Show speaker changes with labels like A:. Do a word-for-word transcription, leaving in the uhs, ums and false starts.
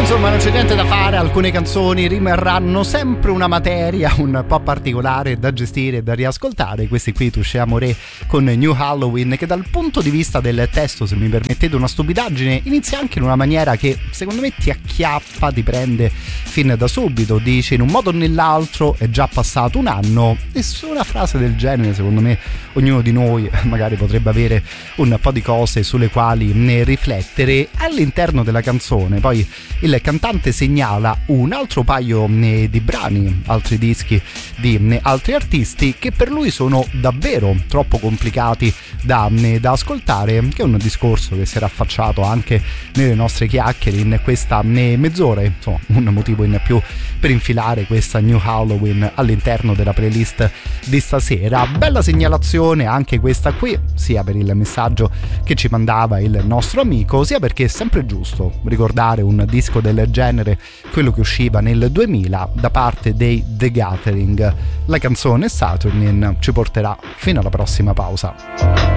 A: Insomma, non c'è niente da fare, alcune canzoni rimarranno sempre una materia un po' particolare da gestire e da riascoltare. Questi qui, Touché Amoré con New Halloween, che dal punto di vista del testo, se mi permettete una stupidaggine, inizia anche in una maniera che secondo me ti acchiappa, ti prende fin da subito. Dice in un modo o nell'altro è già passato un anno, e su una frase del genere secondo me ognuno di noi magari potrebbe avere un po' di cose sulle quali ne riflettere all'interno della canzone. Poi il cantante segnala un altro paio di brani, altri dischi di altri artisti che per lui sono davvero troppo complicati da, da ascoltare, che è un discorso che si era affacciato anche nelle nostre chiacchiere in questa mezz'ora. Insomma, un motivo in più per infilare questa New Halloween all'interno della playlist di stasera. Bella segnalazione anche questa qui, sia per il messaggio che ci mandava il nostro amico, sia perché è sempre giusto ricordare un disco del genere, quello che usciva nel duemila da parte dei The Gathering. La canzone Saturnin ci porterà fino alla prossima pausa.